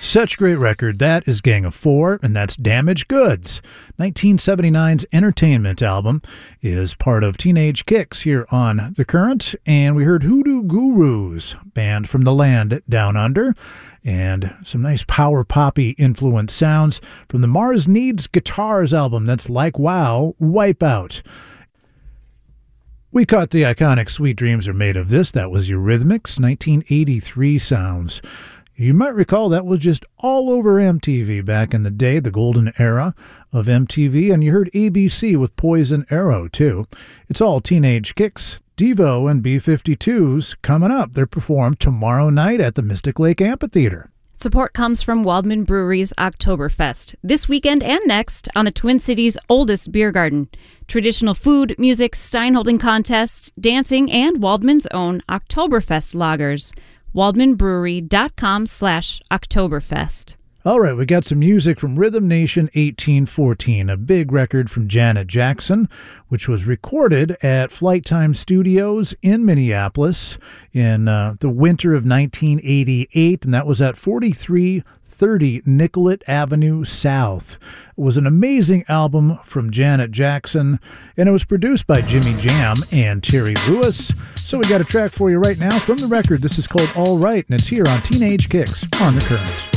Such great record. That is Gang of Four, and that's Damaged Goods. 1979's Entertainment album is part of Teenage Kicks here on The Current, and we heard Hoodoo Gurus, band from the land down under, and some nice power poppy influenced sounds from the Mars Needs Guitars album. That's Like Wow, Wipeout. We caught the iconic Sweet Dreams Are Made of This. That was Eurythmics, 1983 sounds. You might recall that was just all over MTV back in the day, the golden era of MTV, and you heard ABC with Poison Arrow, too. It's all Teenage Kicks. Devo and B-52s coming up. They're performed tomorrow night at the Mystic Lake Amphitheater. Support comes from Waldman Brewery's Oktoberfest, this weekend and next on the Twin Cities' oldest beer garden. Traditional food, music, steinholding contests, dancing, and Waldman's own Oktoberfest lagers. WaldmanBrewery.com/Oktoberfest. All right, we got some music from Rhythm Nation 1814, a big record from Janet Jackson, which was recorded at Flight Time Studios in Minneapolis in the winter of 1988, and that was at 4330 Nicollet Avenue South. It was an amazing album from Janet Jackson, and it was produced by Jimmy Jam and Terry Lewis. So we got a track for you right now from the record. This is called All Right, and it's here on Teenage Kicks on The Current.